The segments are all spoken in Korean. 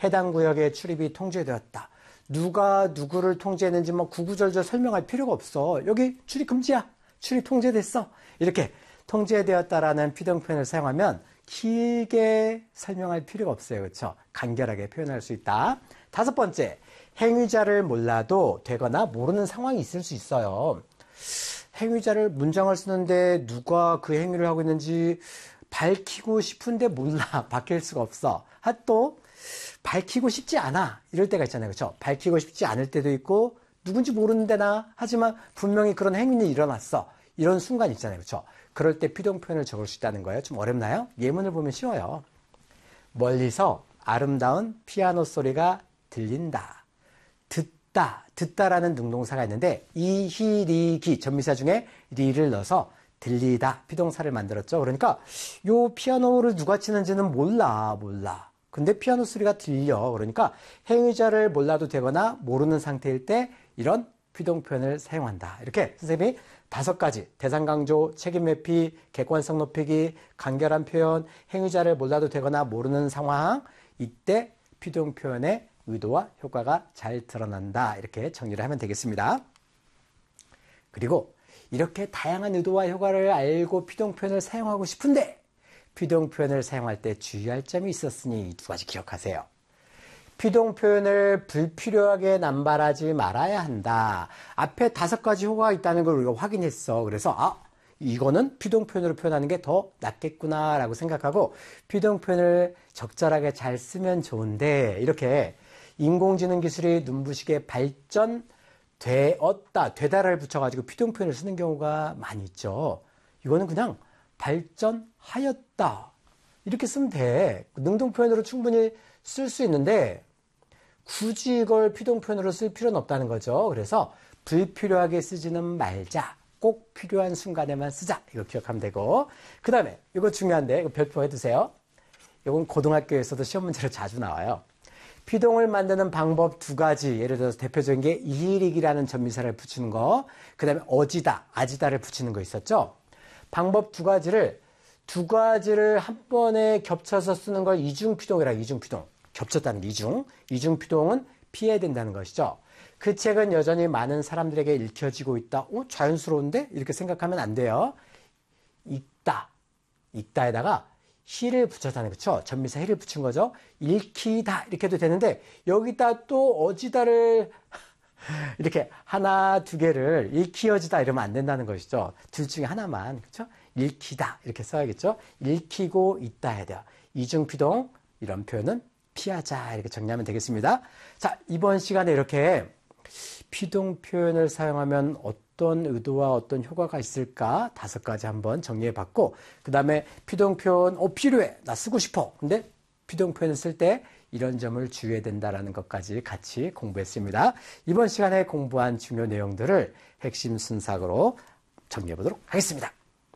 해당 구역에 출입이 통제되었다. 누가 누구를 통제했는지 뭐 구구절절 설명할 필요가 없어. 여기 출입 금지야. 출입 통제됐어. 이렇게 통제되었다라는 피동표현을 사용하면 길게 설명할 필요가 없어요. 그렇죠? 간결하게 표현할 수 있다. 다섯 번째, 행위자를 몰라도 되거나 모르는 상황이 있을 수 있어요. 행위자를 문장을 쓰는데 누가 그 행위를 하고 있는지 밝히고 싶은데 몰라. 밝힐 수가 없어. 또 밝히고 싶지 않아. 이럴 때가 있잖아요. 그렇죠? 밝히고 싶지 않을 때도 있고 누군지 모르는데나 하지만 분명히 그런 행위는 일어났어. 이런 순간 있잖아요. 그렇죠? 그럴 때 피동표현을 적을 수 있다는 거예요. 좀 어렵나요? 예문을 보면 쉬워요. 멀리서 아름다운 피아노 소리가 들린다. 듣다라는 능동사가 있는데 이, 히, 리, 기 전미사 중에 리를 넣어서 들리다 피동사를 만들었죠. 그러니까 요 피아노를 누가 치는지는 몰라. 근데 피아노 소리가 들려. 그러니까 행위자를 몰라도 되거나 모르는 상태일 때 이런 피동표현을 사용한다. 이렇게 선생님이 5가지 대상 강조, 책임 회피, 객관성 높이기, 간결한 표현, 행위자를 몰라도 되거나 모르는 상황, 이때 피동표현의 의도와 효과가 잘 드러난다. 이렇게 정리를 하면 되겠습니다. 그리고 이렇게 다양한 의도와 효과를 알고 피동표현을 사용하고 싶은데 피동표현을 사용할 때 주의할 점이 있었으니 2가지 기억하세요. 피동표현을 불필요하게 남발하지 말아야 한다. 앞에 5가지 효과가 있다는 걸 우리가 확인했어. 그래서 이거는 피동표현으로 표현하는 게 더 낫겠구나 라고 생각하고 피동표현을 적절하게 잘 쓰면 좋은데 이렇게 인공지능 기술이 눈부시게 되다를 붙여가지고 피동표현을 쓰는 경우가 많이 있죠. 이거는 그냥 발전하였다. 이렇게 쓰면 돼. 능동표현으로 충분히 쓸 수 있는데 굳이 이걸 피동표현으로 쓸 필요는 없다는 거죠. 그래서 불필요하게 쓰지는 말자. 꼭 필요한 순간에만 쓰자. 이거 기억하면 되고. 그 다음에 이거 중요한데 이거 별표 해두세요. 이건 고등학교에서도 시험 문제로 자주 나와요. 피동을 만드는 방법 2가지. 예를 들어서 대표적인 게 이익이라는 전미사를 붙이는 거. 그 다음에 어지다, 아지다를 붙이는 거 있었죠. 방법 2가지를 한 번에 겹쳐서 쓰는 걸 이중피동이라 이중피동. 겹쳤다는 게 이중피동은 피해야 된다는 것이죠. 그 책은 여전히 많은 사람들에게 읽혀지고 있다. 자연스러운데? 이렇게 생각하면 안 돼요. 읽다에다가 히를 붙였다는 거죠. 전미사 히를 붙인 거죠. 읽히다 이렇게 해도 되는데 여기다 또 어지다를 이렇게 1, 2개를 읽히어지다 이러면 안 된다는 것이죠. 둘 중에 하나만. 그렇죠? 읽히다 이렇게 써야겠죠. 읽히고 있다 해야 돼요. 이중피동 이런 표현은 피하자 이렇게 정리하면 되겠습니다. 자, 이번 시간에 이렇게 피동 표현을 사용하면 어떤 의도와 어떤 효과가 있을까 5가지 한번 정리해 봤고 그 다음에 피동 표현 필요해 나 쓰고 싶어 근데 피동 표현을 쓸 때 이런 점을 주의해야 된다는 것까지 같이 공부했습니다. 이번 시간에 공부한 중요 내용들을 핵심 순삭으로 정리해 보도록 하겠습니다.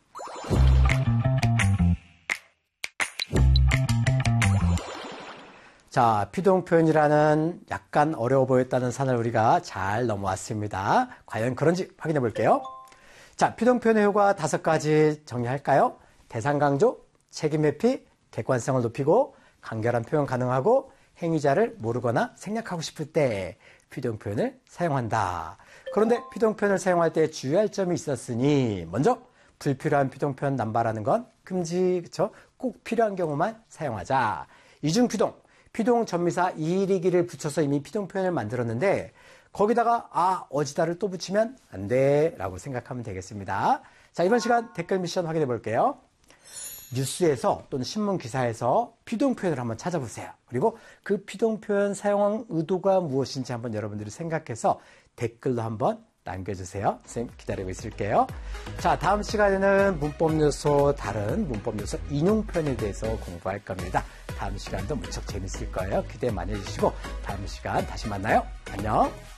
자, 피동 표현이라는 약간 어려워 보였다는 산을 우리가 잘 넘어왔습니다. 과연 그런지 확인해 볼게요. 자, 피동 표현의 효과 5가지 정리할까요? 대상 강조, 책임 회피, 객관성을 높이고 간결한 표현 가능하고 행위자를 모르거나 생략하고 싶을 때 피동 표현을 사용한다. 그런데 피동 표현을 사용할 때 주의할 점이 있었으니 먼저 불필요한 피동 표현 남발하는 건 금지. 그렇죠? 꼭 필요한 경우만 사용하자. 이중피동. 피동 전미사 이리기를 붙여서 이미 피동 표현을 만들었는데 거기다가 어지다를 또 붙이면 안 돼 라고 생각하면 되겠습니다. 자, 이번 시간 댓글 미션 확인해 볼게요. 뉴스에서 또는 신문 기사에서 피동 표현을 한번 찾아보세요. 그리고 그 피동 표현 사용 의도가 무엇인지 한번 여러분들이 생각해서 댓글로 한번 남겨주세요. 선생님 기다리고 있을게요. 자, 다음 시간에는 문법 요소, 다른 문법 요소 인용 표현에 대해서 공부할 겁니다. 다음 시간도 무척 재밌을 거예요. 기대 많이 해주시고 다음 시간 다시 만나요. 안녕.